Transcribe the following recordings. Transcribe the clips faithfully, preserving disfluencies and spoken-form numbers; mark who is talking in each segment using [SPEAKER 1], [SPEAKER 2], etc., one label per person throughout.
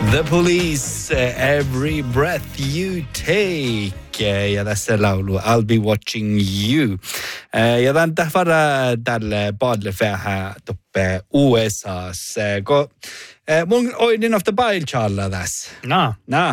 [SPEAKER 1] The Police, Every Breath You Take. Ja tässä laulu I'll Be Watching You. Ja tämän tahvara tälle paadle vähän tuppe U S A:ssa. Ko mun oidin of the bailchalla tässä.
[SPEAKER 2] No.
[SPEAKER 1] No.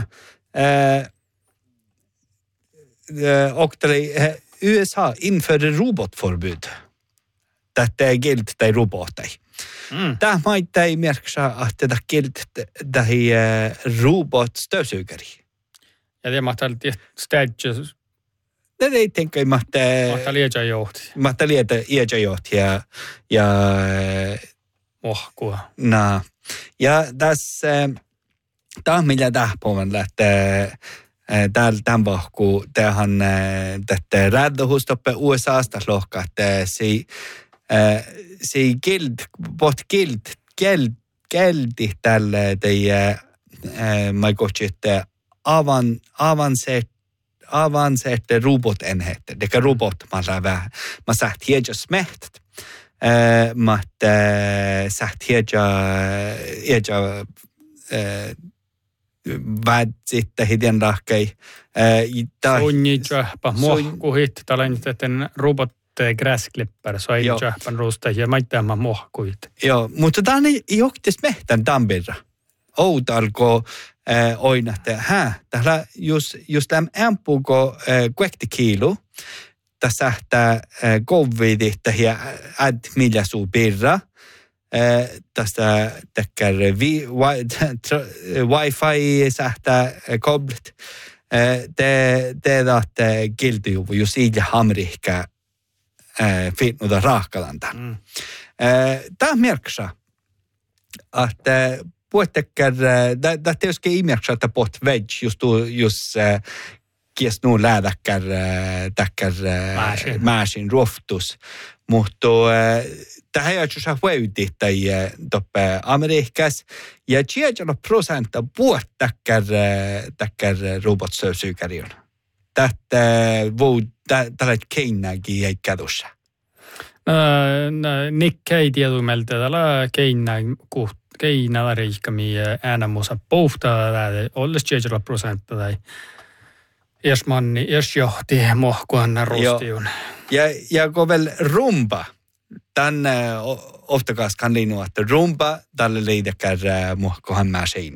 [SPEAKER 1] Och U S A införde robotförbud. Detta är gilt de robotar.
[SPEAKER 2] Mm.
[SPEAKER 1] Tämä ei merkkaa, että tämä gilt tähi robotstövsugare.
[SPEAKER 2] Ja det mahtaa städjus.
[SPEAKER 1] Det ei tänka i mahtaa
[SPEAKER 2] Mahtaa liedä johti.
[SPEAKER 1] Mahtaa liedä liedä johti ja ja
[SPEAKER 2] ohkua.
[SPEAKER 1] Na. Ja tässä tämä millä tähpovan lähtee täällä tämän vahku tähän tätä räddhusstoppe U S A:sta lohka että se se gild bot gild geld geldi tälle teie mä kohtsit avan avanset avanset robotenheter det kan robot man lävä man sagt hier just smäht eh mat sagt hier ja ja vad sitter hidden lahkei
[SPEAKER 2] eh sunnitjahpa mohkuhit talenteten robot gräsklipper så ei jahpan rusta ja maittama mohkuit.
[SPEAKER 1] Joo, mutta tämä ei johtis mehtän tampirra. Outalko äh, oina, että hä, täällä just, just läm ämpuko äh, kuekti kiilu, tässä ähtää äh, covidit ja ad millä suu pirra, äh, tästä tekkär vi, wi, wifi sähtää äh, koblet, äh, te, te daatte kiltijuvu, just iillä hamrihkä äh, finnuda raakalantan. Mm. Äh, tämä merksaa, että puhutekkär, det tietysti ei merkkaa, että puhut veg, just, just kies nuun läädäkkär, täkkär määsin ruoftus. Mutta tämä ei ole väyti, tai toppe Amerikassa, ja tjäjällä prosenta puhut täkkär, täkkär robotsövsykarion. Tätä voi, tällä keinäkin ei kädussa.
[SPEAKER 2] Nick ei tiedumelta, tällä keinä kuht. Keinä riikkami äänemusa pohtaa tai olles tjäjällä prosenta tai jos manni, jos johti mohkuanna rustiun.
[SPEAKER 1] Ja, ja kun vielä rumba, tämän oftakas kan linnua, että rumba tälle liidekär mohkuhan mä siinä.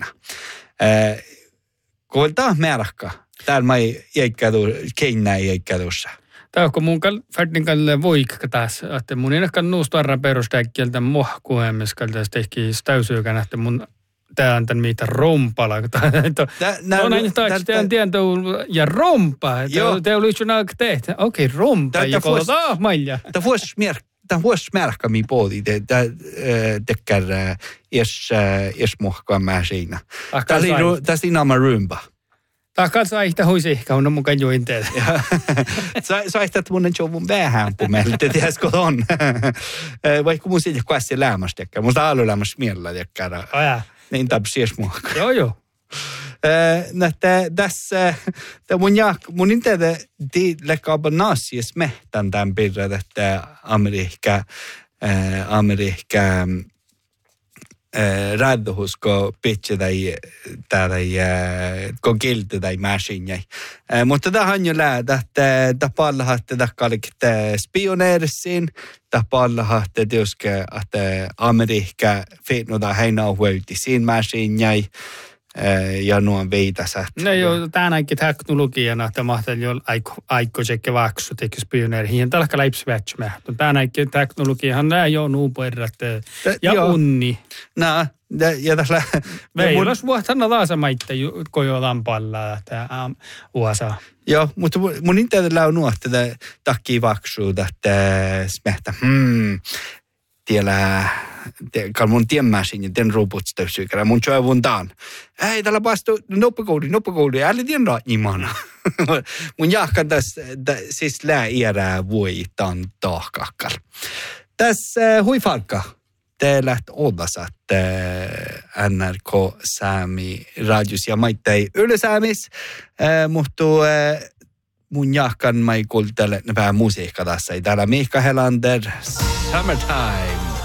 [SPEAKER 1] Kun vielä tämä märkka, täällä mä ei kädu, keinä ei kädussa.
[SPEAKER 2] Tämä on mun färdinkalla voikka tässä, että mun ei ehkä nuustarra perustäkkieltä mohkuhemmiskalta tehki täysyykään, että mun tää on tämän mitä rompala. No on aina taas, te on tientä ja rompa. Te on lyhtsyn alka tehtä. Okei, rompa. Ja kohdata, ah, malja.
[SPEAKER 1] Tämä vuosi märkkämi puoli, tämä tekkär es mohkaa mä siinä. Tässä on oma rumba.
[SPEAKER 2] Takas aihta huisi ehkä on mukaan join teille.
[SPEAKER 1] Sä aihtat mun jovun vähän pumelta, tiedätkö on. Vaikka mun siitä kuassi lämmästä, mutta alu lämmästä mielellä, tiedätkö.
[SPEAKER 2] Aja.
[SPEAKER 1] Niin tapsies mukaan.
[SPEAKER 2] Joo, joo.
[SPEAKER 1] Tässä, mun jaak, mun inte det läkkaapa nasies mehtän tämän pirrat, että Amerikka, Amerikka, räddhusko pitche tai tai ko gilte tai machine. Mutta tähän jo lähdä, että tapalla että takkalit spioneersin, tapalla että tietysti että Amerikka finnoda heina huolti siinä machine ja nuon veitäsät.
[SPEAKER 2] No joo, tänäänkin teknologiana, että mahtaa jo aiko sekä vaksu teki spioneerihin. Tällä kalalla ipsvätsmä. Tänäänkin teknologiahan nämä jo nuupoirrat ja unni.
[SPEAKER 1] No, ja tässä...
[SPEAKER 2] Veilas vuohtana taas maittaa kojo lampalla, että U S A.
[SPEAKER 1] Joo, mutta mun internetillä on nuotta, että takia vaksu, että smehtä, hmm, tiellä... Kan mun tiemmäsin ja den robotstövsugare. Mun tjövun dan. Ei, tällä pastu noppakouli, noppakouli. Älä tien raatnimana. Mun jahkan tässä, siis lää iärää voi tan tahkakkal. Tässä huifalka. Te läht odasat N R K Säämi radios ja maittai ylösäämis. Mutta mun jahkan mä ei kuultele vähän musiikka tässä. Täällä Miikka Helander, Summertime.